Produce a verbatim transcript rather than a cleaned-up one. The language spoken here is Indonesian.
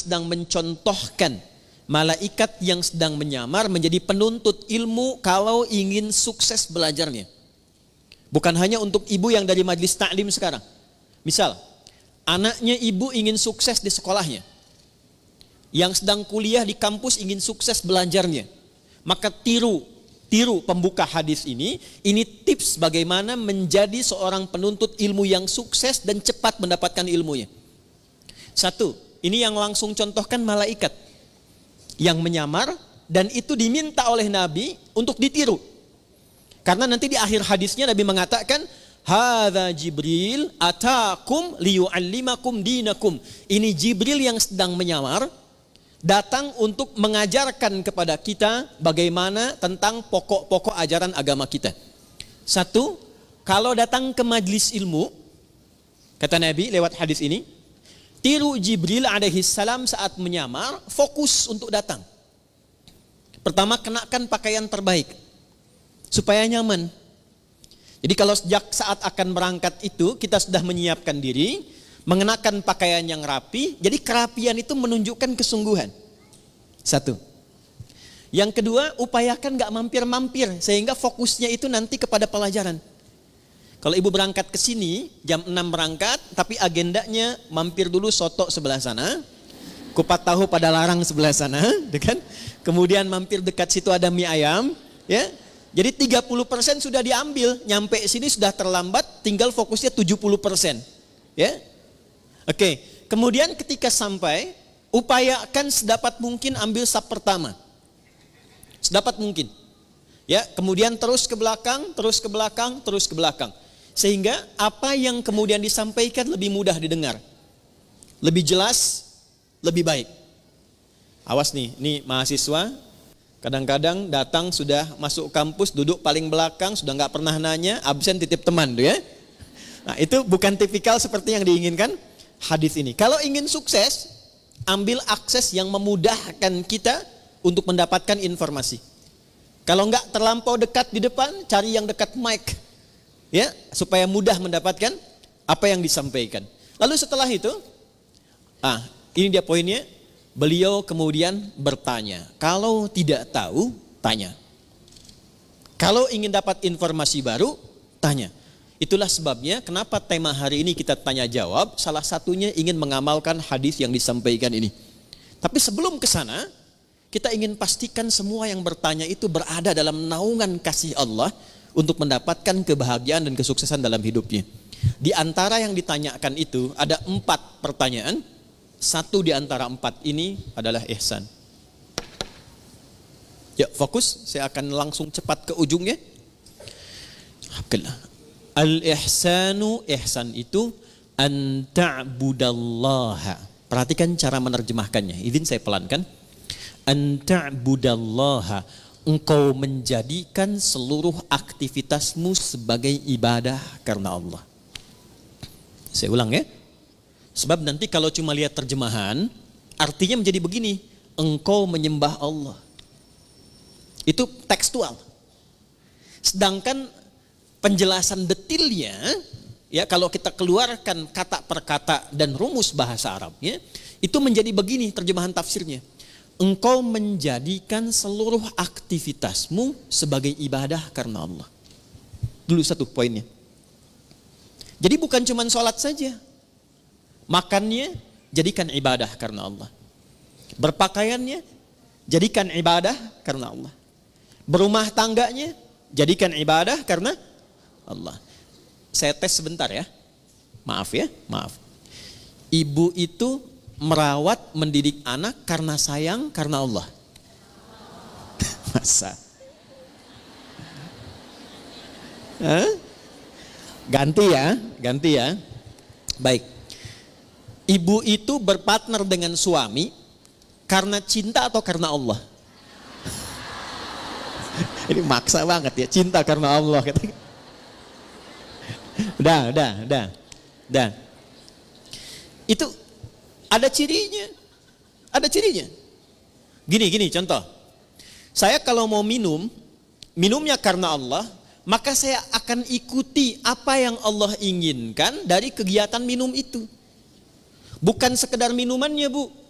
sedang mencontohkan malaikat yang sedang menyamar menjadi penuntut ilmu kalau ingin sukses belajarnya. Bukan hanya untuk ibu yang dari majelis taklim sekarang. Misal, anaknya ibu ingin sukses di sekolahnya. Yang sedang kuliah di kampus ingin sukses belajarnya. Maka tiru, tiru pembuka hadis ini. Ini tips bagaimana menjadi seorang penuntut ilmu yang sukses dan cepat mendapatkan ilmunya. Satu, ini yang langsung contohkan malaikat yang menyamar, dan itu diminta oleh Nabi untuk ditiru. Karena nanti di akhir hadisnya Nabi mengatakan, hadza Jibril atakum liyu'allimakum dinakum. Ini Jibril yang sedang menyamar, datang untuk mengajarkan kepada kita bagaimana tentang pokok-pokok ajaran agama kita. Satu, kalau datang ke majlis ilmu, kata Nabi lewat hadis ini, tiru Jibril alaihi salam saat menyamar, fokus untuk datang. Pertama, kenakan pakaian terbaik supaya nyaman. Jadi kalau sejak saat akan berangkat itu kita sudah menyiapkan diri, mengenakan pakaian yang rapi, jadi kerapian itu menunjukkan kesungguhan. Satu. Yang kedua, upayakan gak mampir-mampir sehingga fokusnya itu nanti kepada pelajaran. Kalau ibu berangkat ke sini, jam enam berangkat, tapi agendanya mampir dulu soto sebelah sana, kupat tahu pada larang sebelah sana, kan? Kemudian mampir dekat situ ada mie ayam, ya. Jadi tiga puluh persen sudah diambil, nyampe sini sudah terlambat, tinggal fokusnya tujuh puluh persen. Ya. Oke, kemudian ketika sampai, upayakan sedapat mungkin ambil sab pertama. Sedapat mungkin. Ya, kemudian terus ke belakang, terus ke belakang, terus ke belakang. Sehingga apa yang kemudian disampaikan lebih mudah didengar, lebih jelas, lebih baik. Awas nih, nih mahasiswa kadang-kadang datang sudah masuk kampus, duduk paling belakang, sudah nggak pernah nanya, absen titip teman tuh ya. Nah itu bukan tipikal seperti yang diinginkan hadis ini. Kalau ingin sukses, ambil akses yang memudahkan kita untuk mendapatkan informasi. Kalau nggak terlampau dekat di depan, cari yang dekat mic. Ya, supaya mudah mendapatkan apa yang disampaikan. Lalu setelah itu, ah, ini dia poinnya. Beliau kemudian bertanya. Kalau tidak tahu, tanya. Kalau ingin dapat informasi baru, tanya. Itulah sebabnya kenapa tema hari ini kita tanya jawab. Salah satunya ingin mengamalkan hadis yang disampaikan ini. Tapi sebelum ke sana, kita ingin pastikan semua yang bertanya itu berada dalam naungan kasih Allah untuk mendapatkan kebahagiaan dan kesuksesan dalam hidupnya. Di antara yang ditanyakan itu ada empat pertanyaan. Satu di antara empat ini adalah ihsan. Ya, fokus. Saya akan langsung cepat ke ujungnya. Al-ihsanu, ihsan itu an ta'budallaha. Perhatikan cara menerjemahkannya. Izin saya pelankan. An ta'budallaha. Engkau menjadikan seluruh aktivitasmu sebagai ibadah karena Allah. Saya ulang ya. Sebab nanti kalau cuma lihat terjemahan, artinya menjadi begini. Engkau menyembah Allah. Itu tekstual. Sedangkan penjelasan detilnya, ya kalau kita keluarkan kata per kata dan rumus bahasa Arabnya, itu menjadi begini terjemahan tafsirnya. Engkau menjadikan seluruh aktivitasmu sebagai ibadah karena Allah. Dulu satu poinnya. Jadi bukan cuma sholat saja. Makannya jadikan ibadah karena Allah. Berpakaiannya jadikan ibadah karena Allah. Berumah tangganya jadikan ibadah karena Allah. Saya tes sebentar ya. Maaf ya, maaf. Ibu itu merawat, mendidik anak karena sayang, karena Allah. Masa? Hah? Ganti ya, ganti ya. Baik. Ibu itu berpartner dengan suami karena cinta atau karena Allah? Ini maksa banget ya, cinta karena Allah. Udah, udah, udah, udah. Itu ada cirinya, ada cirinya. Gini, gini contoh. Saya kalau mau minum, minumnya karena Allah, maka saya akan ikuti apa yang Allah inginkan dari kegiatan minum itu. Bukan sekedar minumannya, Bu.